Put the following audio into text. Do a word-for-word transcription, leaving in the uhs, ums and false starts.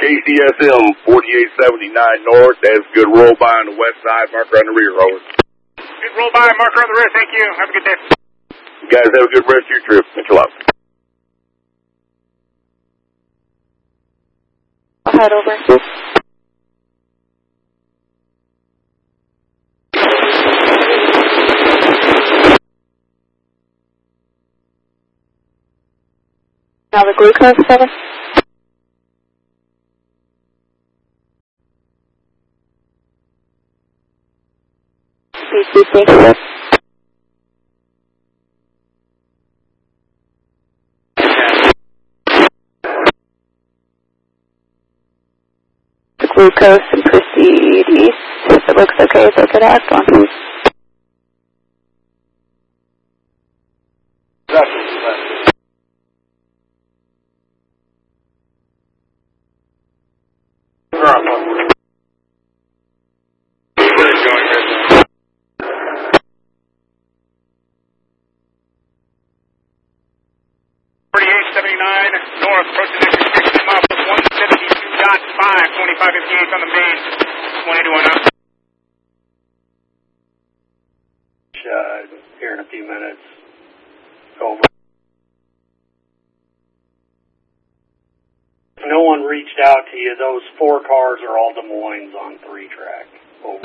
K C S M forty-eight seventy-nine north. That's good roll by on the west side, marker on the rear, over. Good roll by, marker on the rear, thank you. Have a good day. You guys have a good rest of your trip. Mitchell out. I'll head over. Now the glucose, seven. P C C. The glucose and proceed east. If it looks okay, it's okay to ask one. forty-eight seventy-nine north, approaching exit six miles with one seventy-two point five, twenty-five fifty-eight on the main, one eighty-one up. Uh, here in a few minutes. Over. If no one reached out to you, those four cars are all Des Moines on three track.